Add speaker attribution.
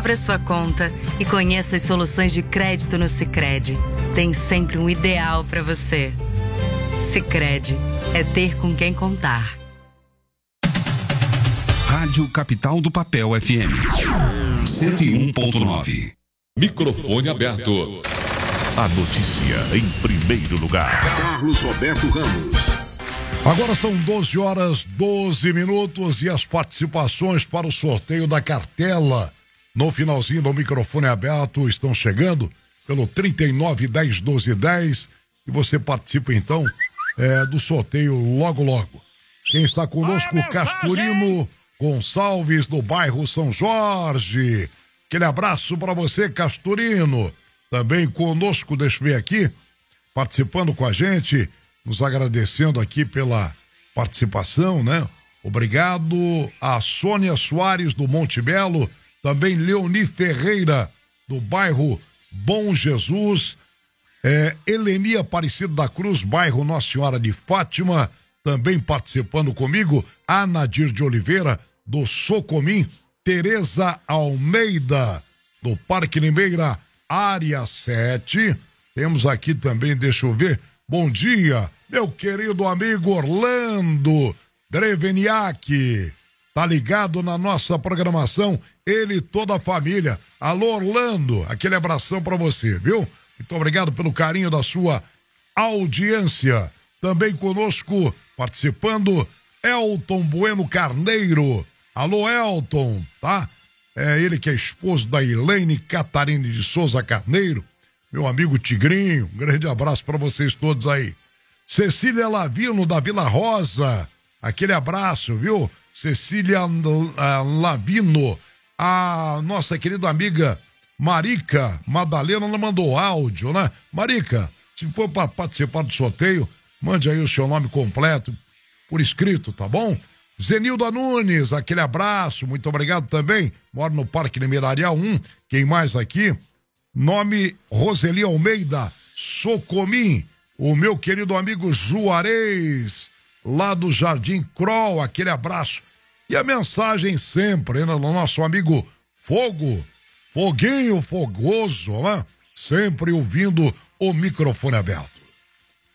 Speaker 1: Abra sua conta e conheça as soluções de crédito no Sicredi. Tem sempre um ideal para você. Sicredi é ter com quem contar.
Speaker 2: Rádio Capital do Papel FM 101.9.
Speaker 3: Microfone aberto.
Speaker 4: A notícia em primeiro lugar.
Speaker 5: Carlos Roberto Ramos.
Speaker 6: Agora são 12h12 e as participações para o sorteio da cartela no finalzinho do microfone aberto estão chegando pelo 3910-1210 e você participa então do sorteio logo. Quem está conosco, Casturino Gonçalves, do bairro São Jorge. Aquele abraço para você, Casturino. Também conosco, deixa eu ver aqui, participando com a gente, nos agradecendo aqui pela participação, né? Obrigado a Sônia Soares, do Monte Belo, também Leoni Ferreira, do bairro Bom Jesus, Eleni Aparecida da Cruz, bairro Nossa Senhora de Fátima, também participando comigo, a Nadir de Oliveira, do Socomim, Tereza Almeida, do Parque Limeira, área 7. Temos aqui também, deixa eu ver, bom dia, meu querido amigo Orlando Dreveniak, tá ligado na nossa programação, ele e toda a família. Alô, Orlando, aquele abração pra você, viu? Muito obrigado pelo carinho da sua audiência. Também conosco, participando, Elton Bueno Carneiro. Alô, Elton, tá? É ele que é esposo da Elaine Catarine de Souza Carneiro, meu amigo Tigrinho, um grande abraço para vocês todos aí. Cecília Lavino, da Vila Rosa, aquele abraço, viu? Cecília Lavino, a nossa querida amiga Marica Madalena, ela mandou áudio, né? Marica, se for para participar do sorteio, mande aí o seu nome completo por escrito, tá bom? Zenilda Nunes, aquele abraço, muito obrigado também. Moro no Parque Limeira 1. Quem mais aqui? Nome Roseli Almeida, Socomim. O meu querido amigo Juarez, lá do Jardim Kroll, aquele abraço. E a mensagem sempre, né, do nosso amigo Foguinho Fogoso, né? Sempre ouvindo o microfone aberto.